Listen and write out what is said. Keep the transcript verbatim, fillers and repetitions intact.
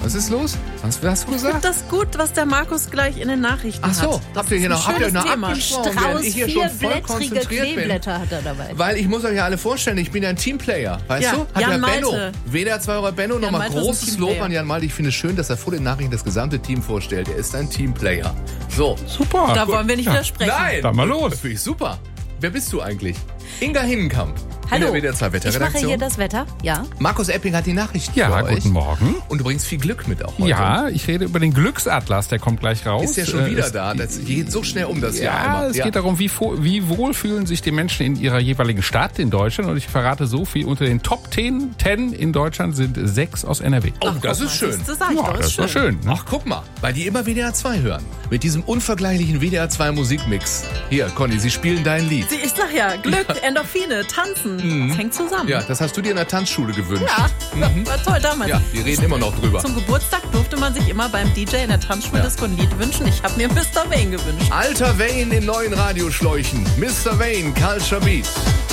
Was ist los? Was hast du Ich finde gesagt? das gut, was der Markus gleich in den Nachrichten Ach so, hat. Das habt ihr ist hier ein noch, habt ihr schönes noch Thema. abgesprochen, während Strauß ich hier schon voll vierblättrige konzentriert bin? Kleeblätter hat er dabei. Weil ich muss euch ja alle vorstellen, ich bin ja ein Teamplayer, weißt Ja, du? Hat Jan ja Benno, Malte. W D R zwei Euro Benno, nochmal Malte ist ein großes Lob Teamplayer. an Jan Malte. Ich finde es schön, dass er vor den Nachrichten das gesamte Team vorstellt. Er ist ein Teamplayer. So. Super. Da wollen wir nicht widersprechen. Nein! Dann mal los. Das finde ich super. Wer bist du eigentlich? Inga Hinnenkamp. In Hallo, der W D R zwei ich mache Wetterredaktion. hier das Wetter, ja. Markus Epping hat die Nachrichten Ja, für euch. guten Morgen. Und du bringst viel Glück mit auch heute. Ja, ich rede über den Glücksatlas, der kommt gleich raus. Ist ja schon Äh, wieder es- da. Das geht so schnell um das Jahr Ja, immer. es geht darum, wie, fo- wie wohl fühlen sich die Menschen in ihrer jeweiligen Stadt in Deutschland. Und ich verrate so viel, unter den Top zehn in Deutschland sind sechs aus N R W. Oh, das ist schön. Das sag ich Ja, doch, das ist war schön. schön. Ne? Ach, guck mal, weil die immer W D R zwei hören. Mit diesem unvergleichlichen W D R zwei Musikmix. Hier, Conny, sie spielen dein Lied. Sie- Ich sag ja, Glück, Endorphine, Tanzen, das hängt zusammen. Ja, das hast du dir in der Tanzschule gewünscht. Ja, war toll damals. Ja, wir reden immer noch drüber. Zum Geburtstag durfte man sich immer beim D J in der Tanzschule-Disco ein Lied wünschen. Ich habe mir Mister Wayne gewünscht. Alter Wayne in neuen Radioschläuchen. Mister Wayne, Culture Beat.